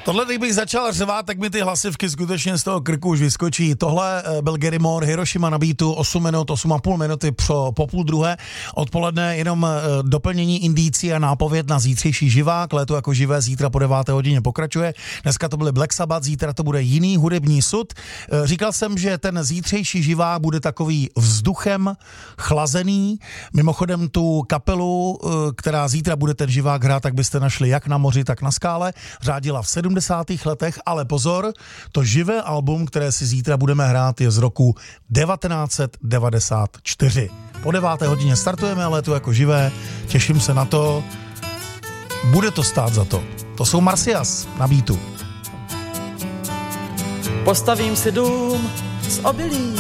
Tohle, kdybych začal řvát, tak mi ty hlasivky skutečně z toho krku už vyskočí. Tohle byl Gary Moore, Hiroshima na beatu, 8,5 minuty po půl druhé. Odpoledne jenom doplnění indicí a nápověd na zítřejší živák. Léto jako živé zítra po 9. hodině pokračuje. Dneska to byly Black Sabbath, zítra to bude jiný hudební sud. Říkal jsem, že ten zítřejší živák bude takový vzduchem chlazený. Mimochodem tu kapelu, která zítra bude ten živák hrát, tak byste našli jak na moři, tak na skále. Řádila v 70. letech, ale pozor, to živé album, které si zítra budeme hrát, je z roku 1994. Po 9. hodině startujeme, ale to jako živé, těším se na to, bude to stát za to. To jsou Marcias na beatu. Postavím si dům z obilí.